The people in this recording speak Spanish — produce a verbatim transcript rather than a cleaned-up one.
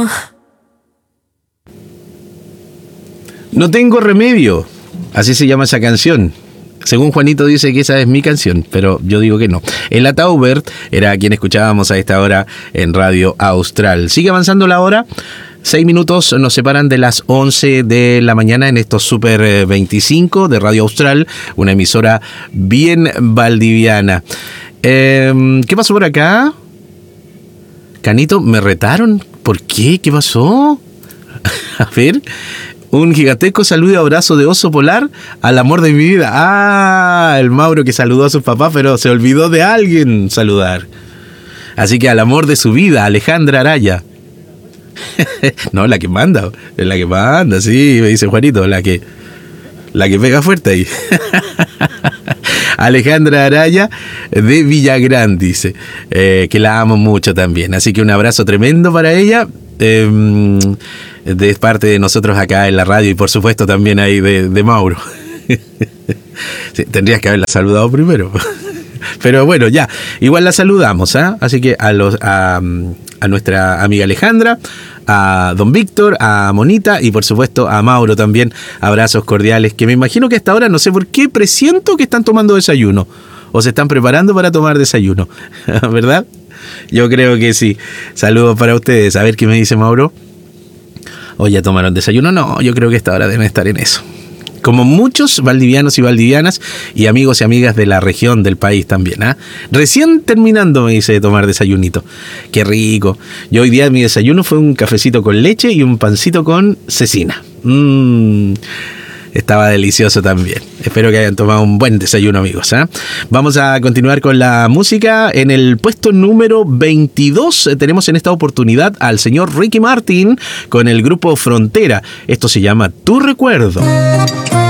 remedio. No tengo remedio. Así se llama esa canción. Según Juanito dice que esa es mi canción, pero yo digo que no. El Taubert era quien escuchábamos a esta hora en Radio Austral. Sigue avanzando la hora. Seis minutos nos separan de las once de la mañana en estos Super veinticinco de Radio Austral, una emisora bien valdiviana. Eh, ¿Qué pasó por acá? Canito, ¿me retaron? ¿Por qué? ¿Qué pasó? A ver... Un gigantesco saludo y abrazo de oso polar al amor de mi vida. Ah, el Mauro que saludó a sus papás, pero se olvidó de alguien saludar. Así que al amor de su vida, Alejandra Araya. No, la que manda, es la que manda, sí, me dice Juanito, la que, la que pega fuerte ahí. Alejandra Araya de Villagrán, dice, eh, que la amo mucho también. Así que un abrazo tremendo para ella. Eh, de parte de nosotros acá en la radio y por supuesto también ahí de, de Mauro. Sí, tendrías que haberla saludado primero. Pero bueno, ya, igual la saludamos, ¿eh? Así que a, los, a, a nuestra amiga Alejandra, a don Víctor, a Monita y por supuesto a Mauro también, abrazos cordiales, que me imagino que hasta ahora, no sé por qué, presiento que están tomando desayuno o se están preparando para tomar desayuno, ¿verdad? Yo creo que sí. Saludos para ustedes. A ver qué me dice Mauro. ¿O ya tomaron desayuno? No, yo creo que esta hora deben estar en eso. Como muchos valdivianos y valdivianas y amigos y amigas de la región del país también, ¿ah? ¿eh? Recién terminando me hice de tomar desayunito. Qué rico. Yo hoy día mi desayuno fue un cafecito con leche y un pancito con cecina. Mmm... Estaba delicioso también. Espero que hayan tomado un buen desayuno, amigos, ¿eh? Vamos a continuar con la música. En el puesto número veintidós tenemos en esta oportunidad al señor Ricky Martin con el grupo Frontera. Esto se llama Tu Recuerdo.